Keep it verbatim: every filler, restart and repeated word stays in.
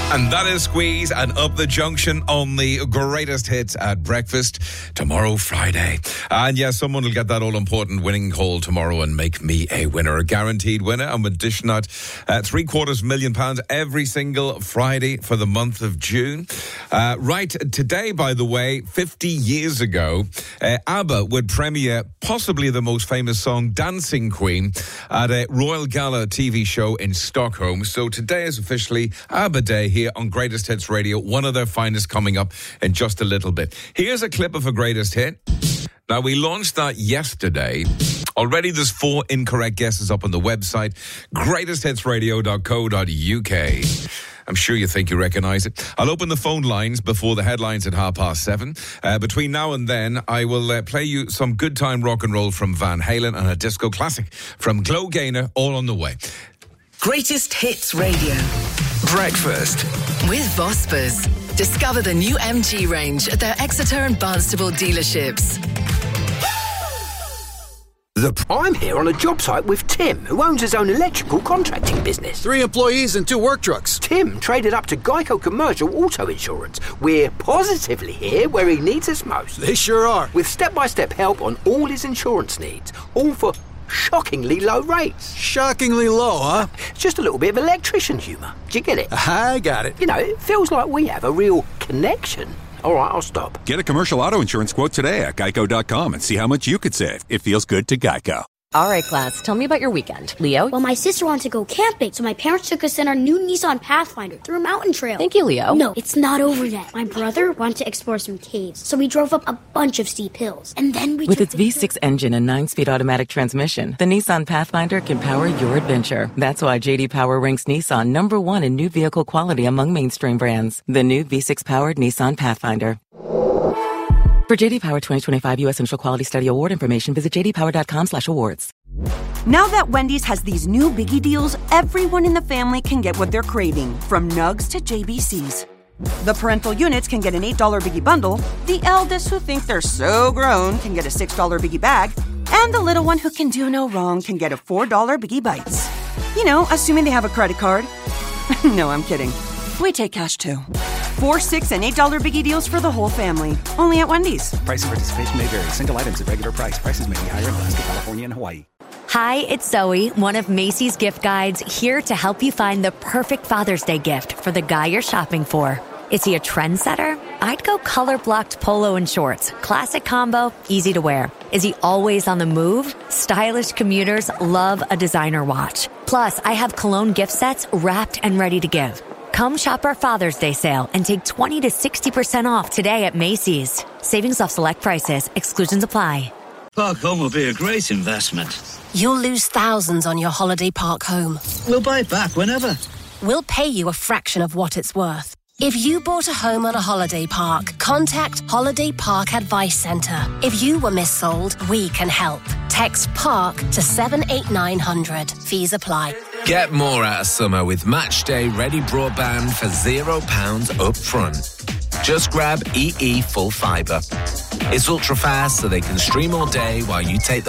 And that is Squeeze and Up the Junction on the greatest hits at breakfast tomorrow, Friday. And yes, someone will get that all-important winning call tomorrow and make me a winner, a guaranteed winner. I'm dishing out uh, three quarters million pounds every single Friday for the month of June. Uh, right, today, by the way, fifty years ago, uh, ABBA would premiere possibly the most famous song, Dancing Queen, at a Royal Gala T V show in Stockholm. So today is officially ABBA Day here on Greatest Hits Radio, one of their finest coming up in just a little bit. Here's a clip of a greatest hit. Now, we launched that yesterday. Already there's four incorrect guesses up on the website, greatest hits radio dot co dot uk. I'm sure you think you recognise it. I'll open the phone lines before the headlines at half past seven. Uh, between now and then, I will uh, play you some good time rock and roll from Van Halen and a disco classic from Glow Gaynor, all on the way. Greatest Hits Radio. Breakfast with Vospas. Discover the new M G range at their Exeter and Barnstable dealerships. The I'm here on a job site with Tim, who owns his own electrical contracting business. Three employees and two work trucks. Tim traded up to Geico Commercial Auto Insurance. We're positively here where he needs us most. They sure are. With step-by-step help on all his insurance needs, all for shockingly low rates. Shockingly low, huh? Just a little bit of electrician humour. Do you get it? I got it. You know, it feels like we have a real connection. All right, I'll stop. Get a commercial auto insurance quote today at geico dot com and see how much you could save. It feels good to Geico. All right, class, tell me about your weekend. Leo? Well, my sister wanted to go camping, so my parents took us in our new Nissan Pathfinder through a mountain trail. Thank you, Leo. No, it's not over yet. My brother wanted to explore some caves, so we drove up a bunch of steep hills. And then we With took its V six engine and nine-speed automatic transmission, the Nissan Pathfinder can power your adventure. That's why J D Power ranks Nissan number one in new vehicle quality among mainstream brands. The new V six-powered Nissan Pathfinder. For J D Power twenty twenty-five U S Initial Quality Study Award information, visit j d power dot com slash awards. Now that Wendy's has these new biggie deals, everyone in the family can get what they're craving, from nugs to J B Cs. The parental units can get an eight dollar biggie bundle, the eldest who think they're so grown can get a six dollar biggie bag, and the little one who can do no wrong can get a four dollar biggie bites. You know, assuming they have a credit card. No, I'm kidding. We take cash too. Four, six, and eight dollar biggie deals for the whole family. Only at Wendy's. Price and participation may vary. Single items at regular price. Prices may be higher in Alaska, California, and Hawaii. Hi, it's Zoe, one of Macy's gift guides, here to help you find the perfect Father's Day gift for the guy you're shopping for. Is he a trendsetter? I'd go color-blocked polo and shorts. Classic combo, easy to wear. Is he always on the move? Stylish commuters love a designer watch. Plus, I have cologne gift sets wrapped and ready to give. Come shop our Father's Day sale and take twenty to sixty percent off today at Macy's. Savings off select prices. Exclusions apply. Park Home will be a great investment. You'll lose thousands on your holiday park home. We'll buy it back whenever. We'll pay you a fraction of what it's worth. If you bought a home on a holiday park, contact Holiday Park Advice Centre. If you were missold, we can help. Text PARK to seven eight nine hundred. Fees apply. Get more out of summer with Matchday Ready Broadband for zero pounds up front. Just grab E E Full Fibre. It's ultra fast so they can stream all day while you take the